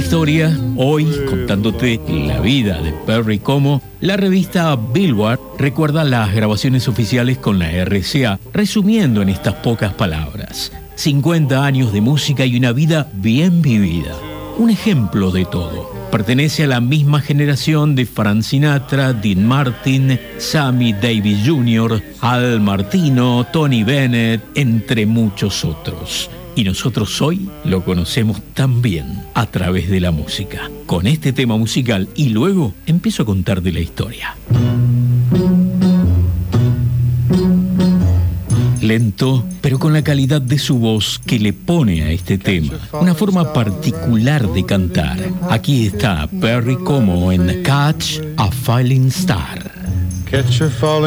historia, hoy contándote la vida de Perry Como, la revista Billboard recuerda las grabaciones oficiales con la RCA, resumiendo en estas pocas palabras: 50 años de música y una vida bien vivida. Un ejemplo de todo. Pertenece a la misma generación de Frank Sinatra, Dean Martin, Sammy Davis Jr., Al Martino, Tony Bennett, entre muchos otros. Y nosotros hoy lo conocemos también a través de la música. Con este tema musical y luego empiezo a contarte la historia. Lento, pero con la calidad de su voz que le pone a este tema una forma particular de cantar. Aquí está Perry Como en Catch a Falling Star.